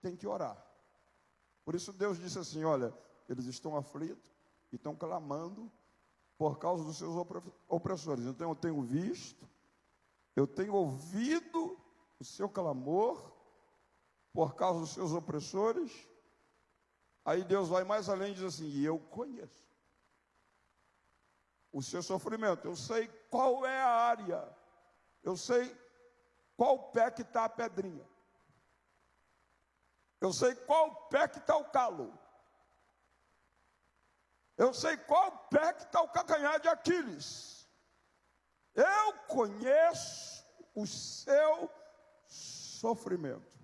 tem que orar. Por isso Deus disse assim, olha, eles estão aflitos e estão clamando por causa dos seus opressores. Então eu tenho visto, eu tenho ouvido o seu clamor por causa dos seus opressores. Aí Deus vai mais além e diz assim, e eu conheço o seu sofrimento, eu sei qual é a área, eu sei qual pé que está a pedrinha, eu sei qual pé que está o calo, eu sei qual pé que está o calcanhar de Aquiles, eu conheço o seu sofrimento.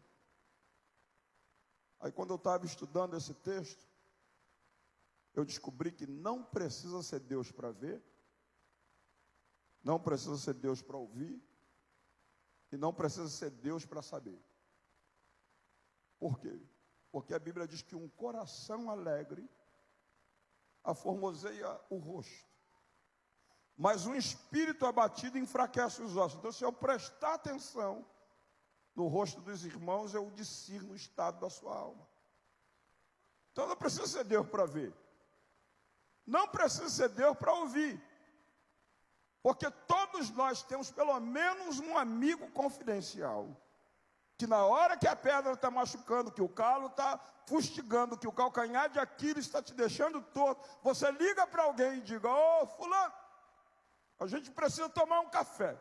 Aí quando eu estava estudando esse texto, eu descobri que não precisa ser Deus para ver, não precisa ser Deus para ouvir, e não precisa ser Deus para saber. Por quê? Porque a Bíblia diz que um coração alegre aformoseia o rosto, mas um espírito abatido enfraquece os ossos. Então, se eu prestar atenção no rosto dos irmãos, eu discerno o estado da sua alma. Então não precisa ser Deus para ver, não precisa ser Deus para ouvir, porque todos nós temos pelo menos um amigo confidencial, que na hora que a pedra está machucando, que o calo está fustigando, que o calcanhar de Aquiles está te deixando torto, você liga para alguém e diga, ô fulano, a gente precisa tomar um café.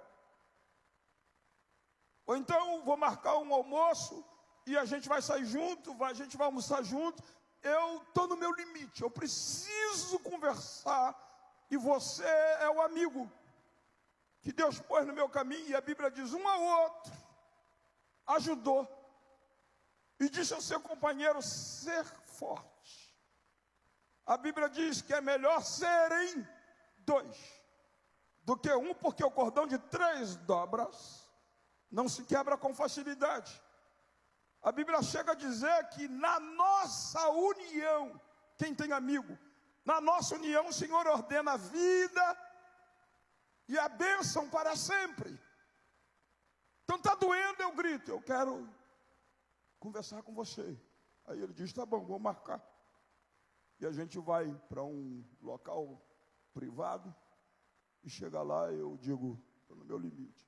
Ou então vou marcar um almoço e a gente vai sair junto, a gente vai almoçar junto. Eu estou no meu limite, eu preciso conversar e você é o amigo que Deus pôs no meu caminho. E a Bíblia diz, um ao outro ajudou e disse ao seu companheiro ser forte. A Bíblia diz que é melhor serem dois do que um, porque o cordão de 3 dobras não se quebra com facilidade. A Bíblia chega a dizer que na nossa união, quem tem amigo, na nossa união o Senhor ordena a vida e a bênção para sempre. Então está doendo, eu grito, eu quero conversar com você. Aí ele diz, tá bom, vou marcar. E a gente vai para um local privado e chega lá e eu digo, estou no meu limite.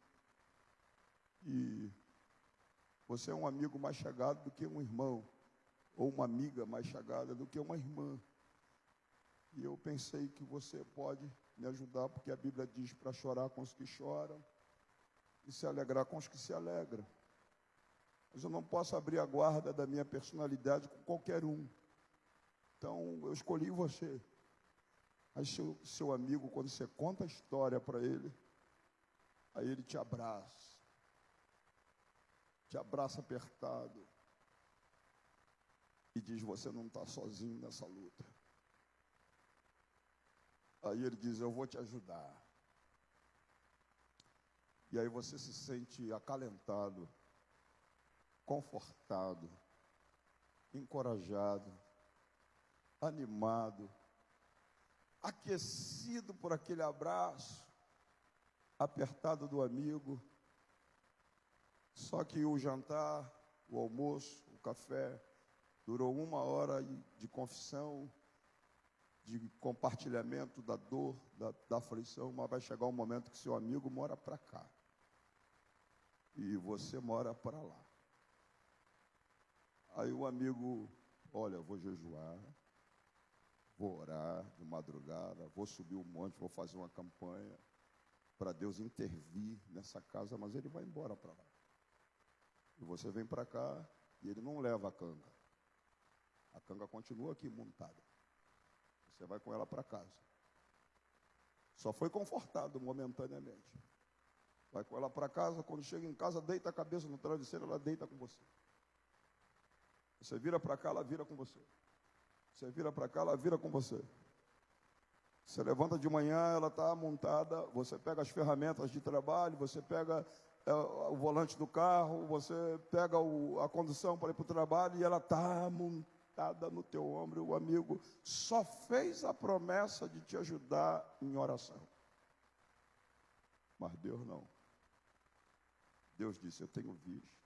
E você é um amigo mais chegado do que um irmão, ou uma amiga mais chegada do que uma irmã. E eu pensei que você pode me ajudar, porque a Bíblia diz para chorar com os que choram e se alegrar com os que se alegram. Mas eu não posso abrir a guarda da minha personalidade com qualquer um. Então eu escolhi você. Aí seu amigo, quando você conta a história para ele, aí ele te abraça apertado e diz, você não está sozinho nessa luta. Aí ele diz, eu vou te ajudar. E aí você se sente acalentado, confortado, encorajado, animado, aquecido por aquele abraço apertado do amigo. Só que o jantar, o almoço, o café, durou 1 hora de confissão, de compartilhamento da dor, da aflição, mas vai chegar um momento que seu amigo mora para cá e você mora para lá. Aí o amigo, olha, vou jejuar, vou orar de madrugada, vou subir um monte, vou fazer uma campanha para Deus intervir nessa casa, mas ele vai embora para lá. E você vem para cá e ele não leva a canga. A canga continua aqui montada. Você vai com ela para casa. Só foi confortado momentaneamente. Vai com ela para casa, quando chega em casa, deita a cabeça no travesseiro, ela deita com você. Você vira para cá, ela vira com você. Você vira para cá, ela vira com você. Você levanta de manhã, ela está montada, você pega as ferramentas de trabalho, você pega o volante do carro, você pega a condução para ir para o trabalho e ela está montada no teu ombro. O amigo só fez a promessa de te ajudar em oração. Mas Deus não. Deus disse, eu tenho visto